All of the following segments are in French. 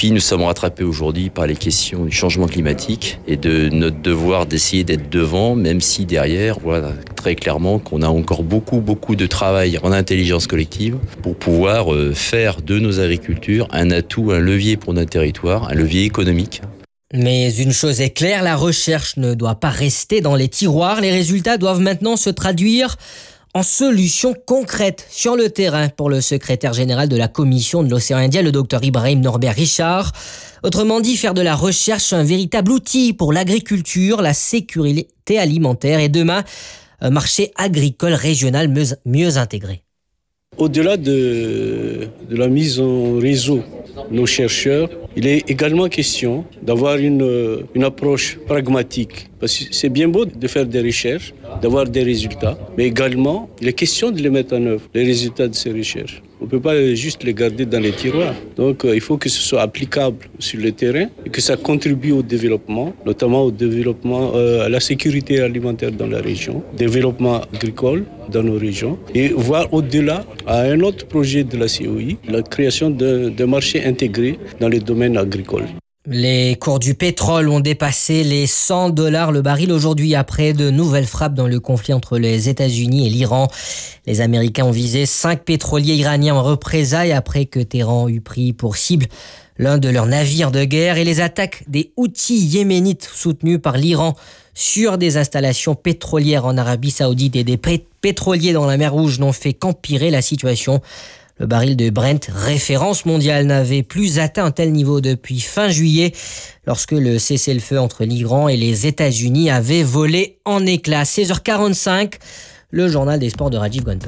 puis nous sommes rattrapés aujourd'hui par les questions du changement climatique et de notre devoir d'essayer d'être devant, même si derrière, voilà très clairement qu'on a encore beaucoup de travail en intelligence collective pour pouvoir faire de nos agricultures un atout, un levier pour notre territoire, un levier économique. Mais une chose est claire, la recherche ne doit pas rester dans les tiroirs. Les résultats doivent maintenant se traduire en solutions concrètes sur le terrain pour le secrétaire général de la Commission de l'océan Indien, le docteur Ibrahim Norbert Richard. Autrement dit, faire de la recherche un véritable outil pour l'agriculture, la sécurité alimentaire et demain, un marché agricole régional mieux intégré. Au-delà de la mise en réseau de nos chercheurs, il est également question d'avoir une approche pragmatique. Parce que c'est bien beau de faire des recherches, d'avoir des résultats, mais également, il est question de les mettre en œuvre, les résultats de ces recherches. On ne peut pas juste les garder dans les tiroirs. Donc, il faut que ce soit applicable sur le terrain et que ça contribue au développement, notamment au développement, à la sécurité alimentaire dans la région, développement agricole dans nos régions et voir au-delà à un autre projet de la COI, la création d'un marché intégré dans les domaines agricoles. Les cours du pétrole ont dépassé les $100 le baril aujourd'hui après de nouvelles frappes dans le conflit entre les États-Unis et l'Iran. Les Américains ont visé 5 pétroliers iraniens en représailles après que Téhéran eut pris pour cible l'un de leurs navires de guerre et les attaques des Houthis yéménites soutenus par l'Iran sur des installations pétrolières en Arabie Saoudite et des pétroliers dans la mer Rouge n'ont fait qu'empirer la situation. Le baril de Brent, référence mondiale, n'avait plus atteint un tel niveau depuis fin juillet, lorsque le cessez-le-feu entre l'Iran et les États-Unis avait volé en éclats. 16h45, le journal des sports de Rajiv Gonput.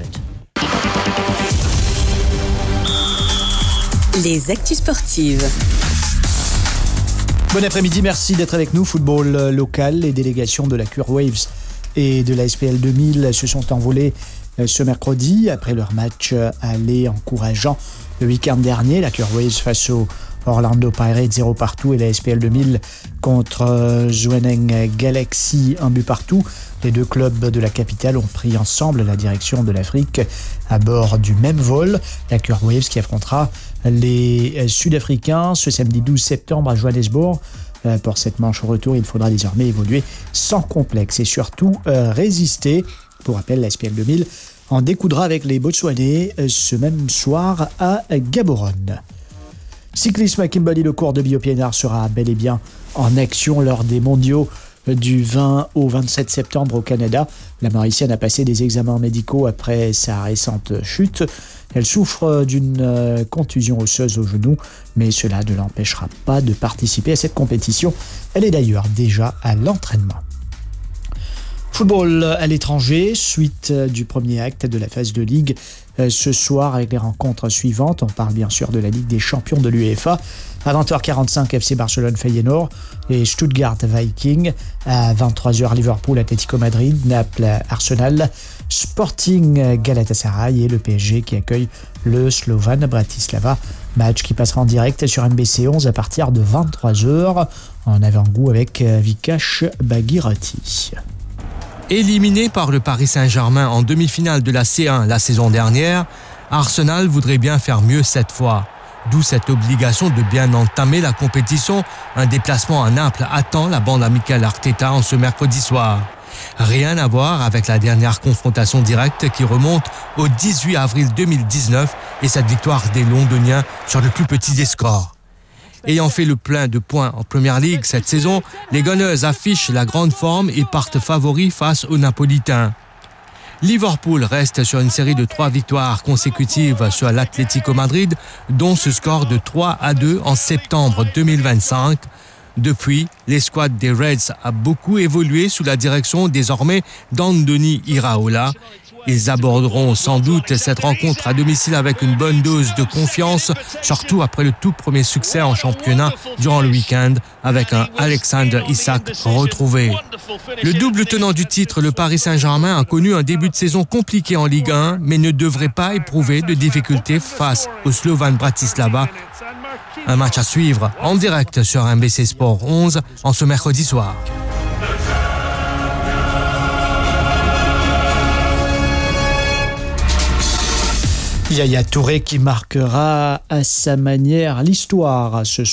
Les actus sportives. Bon après-midi, merci d'être avec nous. Football local, les délégations de la Cure Waves et de la SPL 2000 se sont envolées ce mercredi après leur match aller encourageant le week-end dernier. La Cure Waves face au Orlando Pirates 0 partout et la SPL 2000 contre Zwaneng Galaxy 1 but partout. Les deux clubs de la capitale ont pris ensemble la direction de l'Afrique à bord du même vol. La Cure Waves qui affrontera les Sud-Africains ce samedi 12 septembre à Johannesburg. Pour cette manche au retour, il faudra désormais évoluer sans complexe et surtout résister. Pour rappel, la SPL 2000 en découdra avec les Botswanais ce même soir à Gaborone. Cyclisme, Kimberly Lecourt de Biopienar sera bel et bien en action lors des mondiaux du 20 au 27 septembre au Canada. La Mauricienne a passé des examens médicaux après sa récente chute. Elle souffre d'une contusion osseuse au genou, mais cela ne l'empêchera pas de participer à cette compétition. Elle est d'ailleurs déjà à l'entraînement. Football à l'étranger, suite du premier acte de la phase de Ligue ce soir avec les rencontres suivantes. On parle bien sûr de la Ligue des champions de l'UEFA. À 20h45, FC Barcelone Feyenoord et Stuttgart Viking. À 23h, Liverpool Atlético Madrid, Naples Arsenal, Sporting Galatasaray et le PSG qui accueille le Slovan Bratislava. Match qui passera en direct sur MBC 11 à partir de 23h en avant-goût avec Vikash Bagirati. Éliminé par le Paris Saint-Germain en demi-finale de la C1 la saison dernière, Arsenal voudrait bien faire mieux cette fois. D'où cette obligation de bien entamer la compétition. Un déplacement à Naples attend la bande à Mikel Arteta en ce mercredi soir. Rien à voir avec la dernière confrontation directe qui remonte au 18 avril 2019 et cette victoire des Londoniens sur le plus petit des scores. Ayant fait le plein de points en Premier League cette saison, les Gunners affichent la grande forme et partent favoris face aux Napolitains. Liverpool reste sur une série de 3 victoires consécutives sur l'Atlético Madrid, dont ce score de 3-2 en septembre 2025. Depuis, l'escouade des Reds a beaucoup évolué sous la direction désormais d'Andoni Iraola. Ils aborderont sans doute cette rencontre à domicile avec une bonne dose de confiance, surtout après le tout premier succès en championnat durant le week-end avec un Alexander Isak retrouvé. Le double tenant du titre, le Paris Saint-Germain, a connu un début de saison compliqué en Ligue 1, mais ne devrait pas éprouver de difficultés face au Slovan Bratislava. Un match à suivre en direct sur MBC Sport 11 en ce mercredi soir. Yaya Touré qui marquera à sa manière l'histoire ce soir.